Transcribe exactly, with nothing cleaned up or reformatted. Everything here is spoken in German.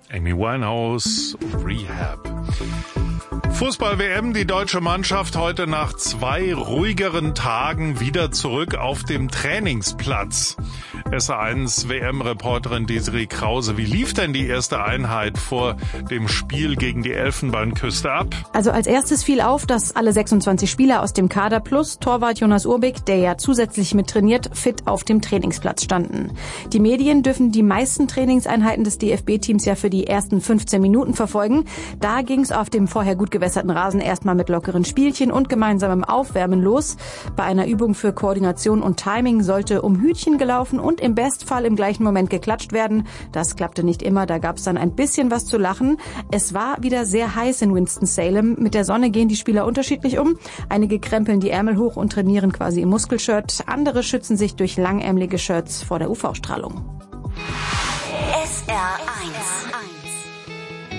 Amy Winehouse, Rehab. Fußball-W M, die deutsche Mannschaft heute nach zwei ruhigeren Tagen wieder zurück auf dem Trainingsplatz. S A eins W M-Reporterin Desiree Krause, wie lief denn die erste Einheit vor dem Spiel gegen die Elfenbeinküste ab? Also als erstes fiel auf, dass alle sechsundzwanzig Spieler aus dem Kader plus Torwart Jonas Urbik, der ja zusätzlich mit trainiert, fit auf dem Trainingsplatz standen. Die Medien dürfen die meisten Trainingseinheiten des D F B-Teams ja für die ersten fünfzehn Minuten verfolgen. Da ging es auf dem vorher gut gewässerten Rasen erstmal mit lockeren Spielchen und gemeinsamem Aufwärmen los. Bei einer Übung für Koordination und Timing sollte um Hütchen gelaufen und im Bestfall im gleichen Moment geklatscht werden. Das klappte nicht immer, da gab es dann ein bisschen was zu lachen. Es war wieder sehr heiß in Winston-Salem. Mit der Sonne gehen die Spieler unterschiedlich um. Einige krempeln die Ärmel hoch und trainieren quasi im Muskelshirt. Andere schützen sich durch langärmelige Shirts vor der U V-Strahlung. S R eins